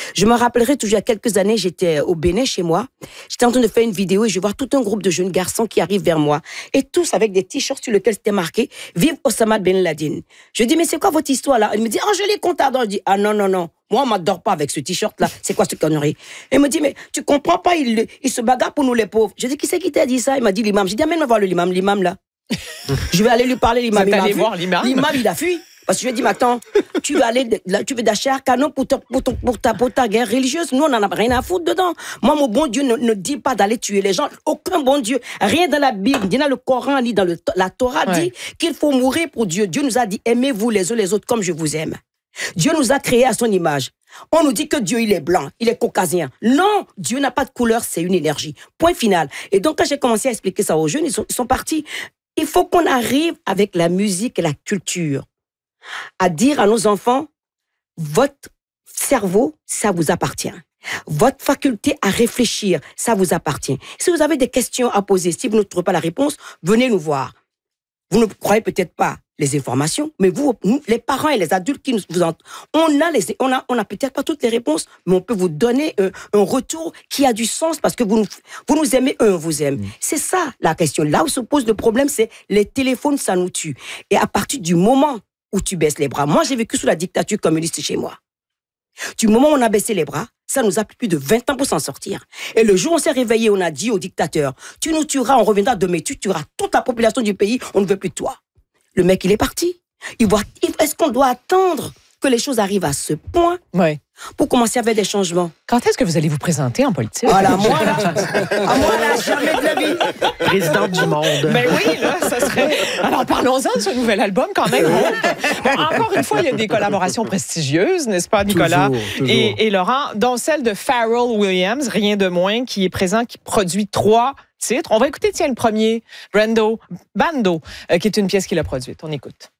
Je me rappellerai toujours, il y a quelques années, j'étais au Bénin chez moi. J'étais en train de faire une vidéo et je vois tout un groupe de jeunes garçons qui arrivent vers moi. Et tous avec des t-shirts sur lesquels c'était marqué « Vive Osama Ben Laden ». Je dis « Mais c'est quoi votre histoire là ?» Il me dit « Oh, je les compte à. » Je dis « Ah non, non, non. Moi, on m'adore pas avec ce t-shirt-là. C'est quoi cette connerie ?» Il me dit « Mais tu comprends pas, il se bagarre pour nous les pauvres. » Je dis « Qui c'est qui t'a dit ça » Il m'a dit « L'imam. » Je dis « Amène-moi voir l'imam là. » Je vais aller lui parler, l'imam. Vous êtes allé voir l'imam? L'imam, il a fui. Parce que je lui ai dit, mais attends, tu veux acheter un canon pour ta guerre religieuse. Nous, on n'en a rien à foutre dedans. Moi, mon bon Dieu ne dit pas d'aller tuer les gens. Aucun bon Dieu. Rien dans la Bible, ni dans le Coran, ni dans la Torah dit qu'il faut mourir pour Dieu. Dieu nous a dit, aimez-vous les uns les autres comme je vous aime. Dieu nous a créés à son image. On nous dit que Dieu, il est blanc, il est caucasien. Non, Dieu n'a pas de couleur, c'est une énergie. Point final. Et donc, quand j'ai commencé à expliquer ça aux jeunes, ils sont partis. Il faut qu'on arrive avec la musique et la culture à dire à nos enfants, votre cerveau, ça vous appartient. Votre faculté à réfléchir, ça vous appartient. Si vous avez des questions à poser, si vous ne trouvez pas la réponse, venez nous voir. Vous ne croyez peut-être pas les informations, mais vous, nous, les parents et les adultes qui vous entendent, on a peut-être pas toutes les réponses, mais on peut vous donner un retour qui a du sens parce que vous nous aimez, eux, on vous aime. C'est ça la question. Là où se pose le problème, c'est les téléphones, ça nous tue. Et à partir du moment où tu baisses les bras. Moi, j'ai vécu sous la dictature communiste chez moi. Du moment où on a baissé les bras, ça nous a pris plus de 20 ans pour s'en sortir. Et le jour où on s'est réveillé, on a dit au dictateur, tu nous tueras, on reviendra demain, tu tueras toute la population du pays, on ne veut plus de toi. Le mec, il est parti. Est-ce qu'on doit attendre que les choses arrivent à ce point pour commencer à faire des changements? Quand est-ce que vous allez vous présenter en politique? Voilà, moi, jamais de la vie. Présidente du monde. Ben oui, là, ça serait... Alors, parlons-en de ce nouvel album, quand même. Bon, encore une fois, il y a des collaborations prestigieuses, n'est-ce pas, Nicolas? Toujours. Et Laurent, dont celle de Pharrell Williams, rien de moins, qui est présent, qui produit 3 titres. On va écouter, tiens, le premier, Bando, qui est une pièce qu'il a produite. On écoute.